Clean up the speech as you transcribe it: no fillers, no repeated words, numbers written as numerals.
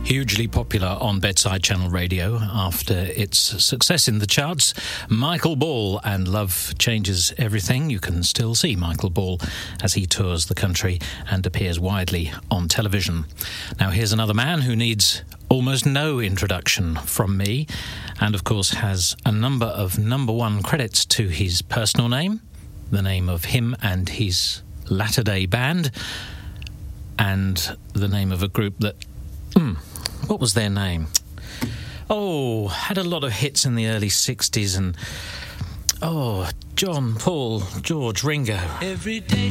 Hugely popular on Bedside Channel Radio after its success in the charts, Michael Ball and Love Changes Everything. You can still see Michael Ball as he tours the country and appears widely on television. Now here's another man who needs almost no introduction from me, and of course has a number of number one credits to his personal name, the name of him and his latter-day band, and the name of a group that... what was their name? Oh, had a lot of hits in the early 60s and... John, Paul, George, Ringo. Every day